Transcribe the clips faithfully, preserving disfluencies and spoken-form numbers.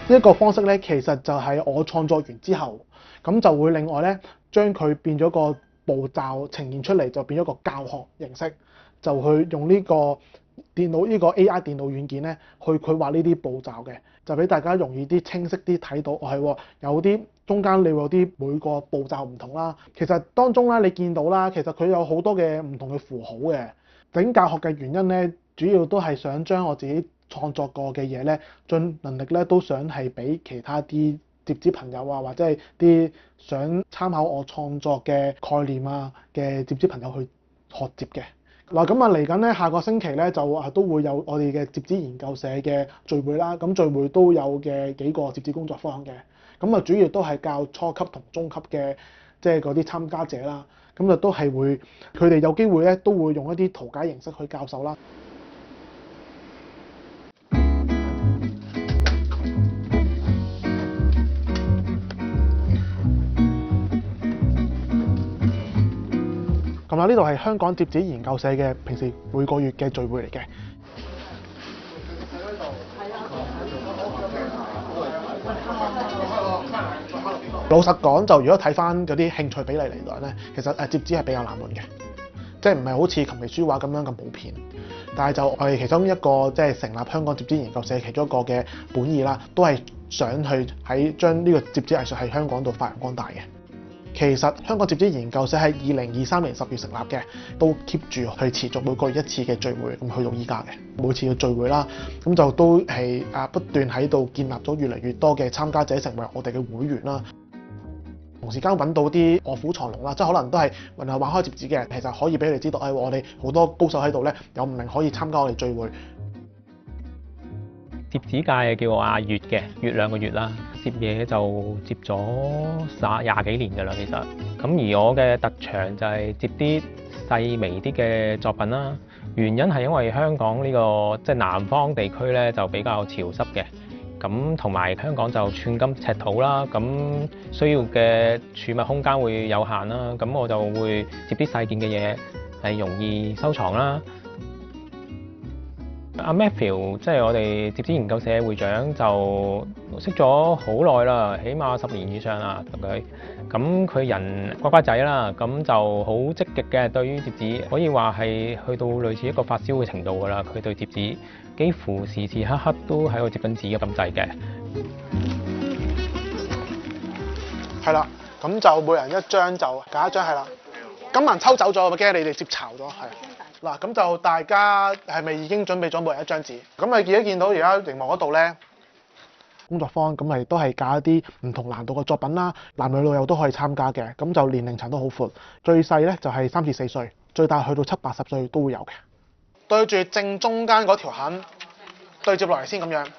呢一個方式咧，其實就係我創作完之後，咁就會另外咧將佢變咗個步驟呈現出嚟，就變咗個教學形式，就去用呢個電腦呢個 A I 電腦軟件咧去佢畫呢啲步驟嘅，就俾大家容易啲清晰啲睇到，哦係喎，有啲中間你會有啲每個步驟唔同啦。其實當中咧你見到啦，其實佢有好多嘅唔同嘅符號嘅。整教學嘅原因咧，主要都係想將我自己創作過嘅嘢咧，盡能力咧都想係俾其他啲接子朋友啊，或者係啲想參考我創作嘅概念啊嘅接子朋友去學接嘅。嗱咁啊嚟緊咧，下個星期咧就啊都會有我哋嘅接子研究社嘅聚會啦。咁聚會都有嘅幾個接子工作坊嘅。咁啊主要都係教初級同中級嘅，即係嗰啲參加者啦。咁就都係會，佢哋有機會咧都會用一啲圖解形式去教授啦。咁啊，呢度係香港接子研究社嘅平時每個月嘅聚會嚟嘅。老實講，就如果睇翻嗰啲興趣比例嚟講咧，其實誒接子係比較冷門嘅，即係唔係好似琴棋書畫咁樣咁普遍。但係就我哋其中一個即係成立香港接子研究社其中一個嘅本意啦，都係想去喺將呢個接子藝術喺香港度發揚光大嘅。其實香港接子研究社喺二零二三年十月成立嘅，都 keep 住去持續每個月一次嘅聚會，咁去到依家嘅每次嘅聚會啦，咁就都係啊不斷喺度建立咗越嚟越多嘅參加者成為我哋嘅會員啦。同時間揾到啲臥虎藏龍啦，即係可能都係玩玩開接子嘅，其實可以俾你知道，誒、哎、我哋好多高手喺度咧，有唔明可以參加我哋聚會。 接子界叫我阿月嘅，月亮個月啦。接嘢就接咗廿廿幾年㗎啦，其實。咁而我嘅特長就係接啲細微啲嘅作品啦。原因係因為香港呢、這個即係南方地區咧就比較潮濕嘅。咁同埋香港就寸金尺土啦，咁需要嘅儲物空間會有限啦，咁我就會接啲細件嘅嘢係容易收藏啦。阿 Matthew 即係我哋接子研究社會長，就識咗好耐啦，起碼十年以上啦同佢。咁佢人乖乖仔啦，咁就好積極嘅對於接子，可以話係去到類似一個發燒嘅程度㗎啦。佢對接子幾乎時時刻刻都喺度接緊紙咁滯嘅。 係啦，咁就每人一張就揀一張係啦。今晚抽走咗，我驚你哋接巢咗，係。嗱，咁就大家係咪已經準備咗每人一張紙？咁你而家見到而家熒幕嗰度咧，工作坊咁咪都係教一啲唔同難度嘅作品啦，男女老幼都可以參加嘅，咁就年齡層都好闊，最細咧就係三至四歲，最大去到七八十歲都會有嘅。對住正中間嗰條痕對接落嚟先咁樣，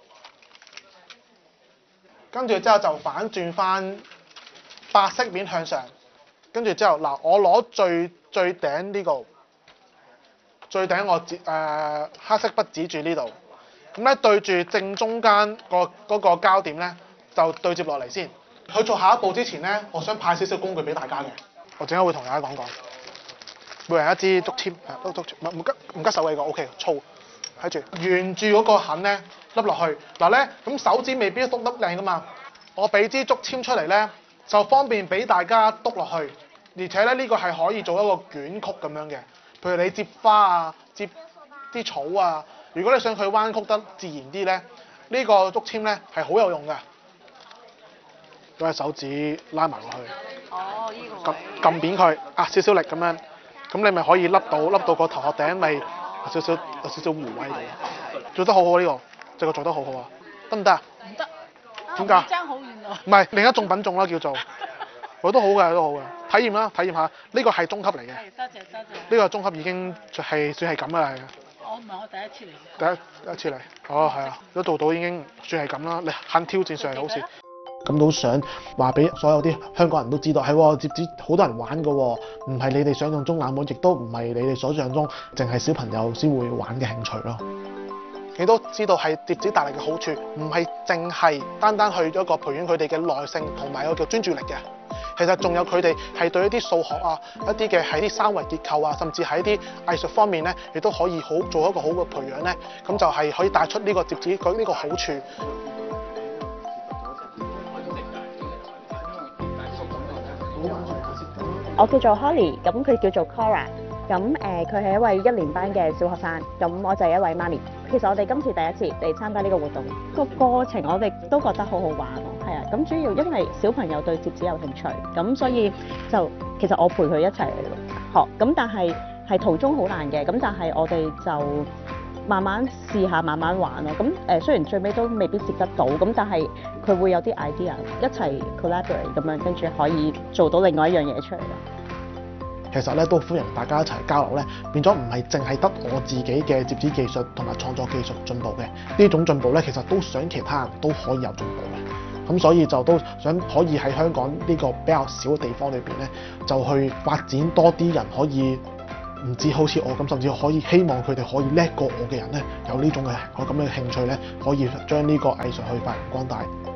跟住之後就反轉翻白色面向上，跟住之後嗱，我攞最最頂呢個。最頂我指誒、呃、黑色筆指住呢度，咁咧對住正中間個嗰個膠點咧，就對接落嚟先。去做下一步之前咧，我想派少少工具俾大家嘅，我陣間會同大家講講。每人一支竹籤，誒竹竹唔唔吉唔吉手嘅個 OK， 粗睇住，沿住嗰個痕咧笠落去。嗱咧，咁手指未必篤得靚噶嘛，我俾支竹籤出嚟咧，就方便俾大家篤落去，而且咧呢、這個係可以做一個捲曲咁樣嘅。譬如你接花啊，接啲草啊，如果你想佢彎曲得自然啲咧，呢、這個竹籤咧係好有用嘅。攞隻手指拉埋落去， 哦，呢、這個撳撳扁佢，啊少少力咁樣，咁你咪可以笠到笠到個頭殼頂，咪少少有少少弧位度。做得好好呢、這個，這個做得好好啊，得唔得啊？ 唔得， 點解？ 爭好遠啊！ 唔係另一種品種啦，叫做。我都好嘅，都好嘅，體驗啦，體驗下。呢個係中級嚟嘅。 係，多謝多謝。 呢個中級已經係算係咁啦，係。 我唔係我第一次嚟。 第一第一次嚟，哦係啊，都做到已經算係咁啦。你肯挑戰上嚟好似。咁都想話俾所有啲香港人都知道，係喎，接子好多人玩㗎喎，唔係你哋想象中冷門，亦都唔係你哋所想中淨係小朋友先會玩嘅興趣咯。你都知道係接子帶嚟嘅好處，唔係淨係單單去咗一個培養佢哋嘅耐性同埋一個叫專注力嘅。其實仲有佢哋係對一啲數學啊、一啲嘅喺啲三維結構啊，甚至喺啲藝術方面咧，亦都可以好做一個好嘅培養咧。咁就係可以帶出呢個接子佢呢個好處。 我叫做 Holly，咁佢叫做 Cora。咁誒，佢係一位一年班嘅小學生，咁我就係一位媽咪。其實我哋今次第一次嚟參加呢個活動，個過程我哋都覺得好好玩喎。係啊，咁主要因為小朋友對摺紙有興趣，咁所以就其實我陪佢一齊學，咁但係係途中好難嘅，咁但係我哋就慢慢試下，慢慢玩咯。咁誒雖然最尾都未必接得到，咁但係佢會有啲 idea 一齊 collaborate 咁樣，跟住可以做到另外一樣嘢出嚟咯。 其實咧都歡迎大家一齊交流咧，變咗唔係淨係得我自己嘅摺紙技術同埋創作技術進步嘅，呢種進步咧其實都想其他人都可以有進步嘅。咁所以就都想可以喺香港呢個比較少嘅地方裏邊咧，就去發展多啲人可以唔止好似我咁，甚至可以希望佢哋可以叻過我嘅人咧，有呢種嘅咁嘅興趣咧，可以將呢個藝術去發揚光大。